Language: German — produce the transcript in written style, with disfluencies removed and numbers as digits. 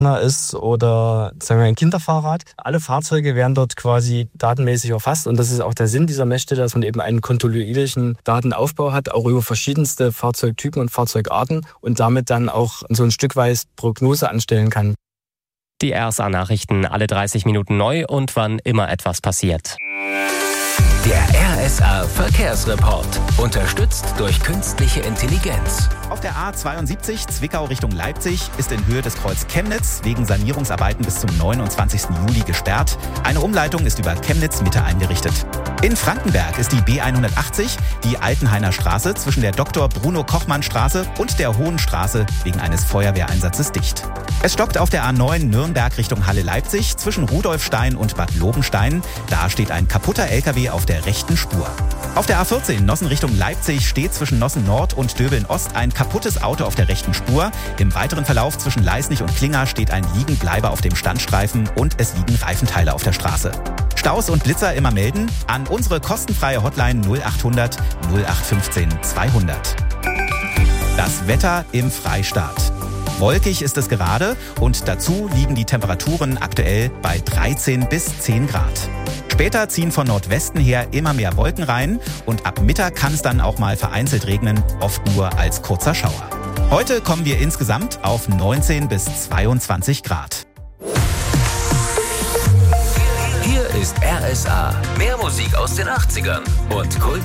ist oder sagen wir ein Kinderfahrrad. Alle Fahrzeuge werden dort quasi datenmäßig erfasst und das ist auch der Sinn dieser Messstelle, dass man eben einen kontinuierlichen Datenaufbau hat, auch über verschiedenste Fahrzeugtypen und Fahrzeugarten und damit dann auch so ein Stück weit Prognose anstellen kann. Die RSA-Nachrichten alle 30 Minuten neu und wann immer etwas passiert. Der RSA-Verkehrsreport, unterstützt durch künstliche Intelligenz. Auf der A72 Zwickau Richtung Leipzig ist in Höhe des Kreuz Chemnitz wegen Sanierungsarbeiten bis zum 29. Juli gesperrt. Eine Umleitung ist über Chemnitz Mitte eingerichtet. In Frankenberg ist die B180, die Altenhainer Straße, zwischen der Dr. Bruno Kochmann Straße und der Hohen Straße wegen eines Feuerwehreinsatzes dicht. Es stockt auf der A9 Nürnberg Richtung Halle Leipzig zwischen Rudolfstein und Bad Lobenstein. Da steht ein kaputter LKW auf der rechten Spur. Auf der A14 Nossen Richtung Leipzig steht zwischen Nossen Nord und Döbeln Ost ein kaputtes Auto auf der rechten Spur. Im weiteren Verlauf zwischen Leisnig und Klinger steht ein Liegenbleiber auf dem Standstreifen und es liegen Reifenteile auf der Straße. Staus und Blitzer immer melden an unsere kostenfreie Hotline 0800 0815 200. Das Wetter im Freistaat. Wolkig ist es gerade und dazu liegen die Temperaturen aktuell bei 13 bis 10 Grad. Später ziehen von Nordwesten her immer mehr Wolken rein und ab Mittag kann es dann auch mal vereinzelt regnen, oft nur als kurzer Schauer. Heute kommen wir insgesamt auf 19 bis 22 Grad. Hier ist RSA. Mehr Musik aus den 80ern und Kult.